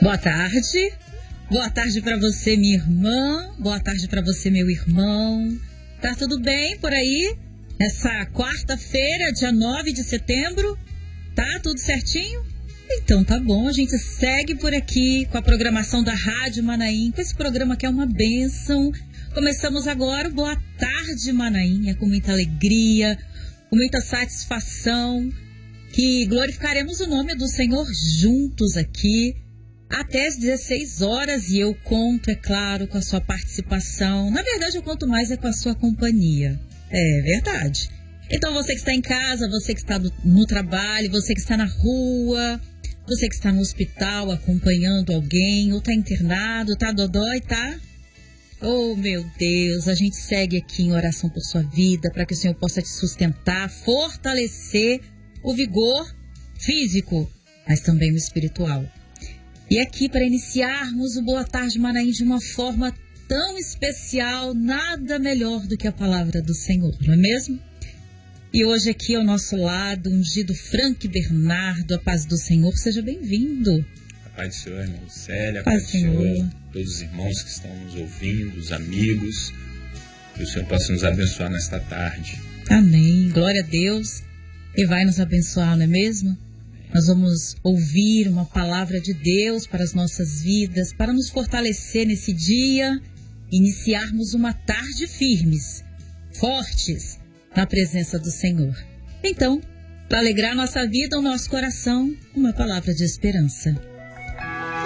Boa tarde. Boa tarde para você, minha irmã. Boa tarde para você, meu irmão. Tá tudo bem por aí? Nessa quarta-feira, dia 9 de setembro? Tá tudo certinho? Então tá bom, a gente segue por aqui com a programação da Rádio Manaim, com esse programa que é uma bênção. Começamos agora o Boa Tarde Manaim, com muita alegria, com muita satisfação, que glorificaremos o nome do Senhor juntos aqui, até às 16 horas, e eu conto, é claro, com a sua participação. Na verdade, eu conto mais com a sua companhia. É verdade. Então, você que está em casa, você que está no trabalho, você que está na rua, você que está no hospital acompanhando alguém, ou está internado, tá dodói, tá? Oh, meu Deus, a gente segue aqui em oração por sua vida, para que o Senhor possa te sustentar, fortalecer o vigor físico, mas também o espiritual. E aqui, para iniciarmos o Boa Tarde Manaim de uma forma tão especial, nada melhor do que a palavra do Senhor, não é mesmo? E hoje aqui ao nosso lado, ungido Frank Bernardo, a paz do Senhor, seja bem-vindo. A paz do Senhor, irmão Célia, a paz do Senhor, todos os irmãos que estão nos ouvindo, os amigos, que o Senhor possa nos abençoar nesta tarde. Amém, glória a Deus, e vai nos abençoar, não é mesmo? Nós vamos ouvir uma palavra de Deus para as nossas vidas, para nos fortalecer nesse dia, iniciarmos uma tarde firmes, fortes, na presença do Senhor. Então, para alegrar nossa vida, o nosso coração, uma palavra de esperança.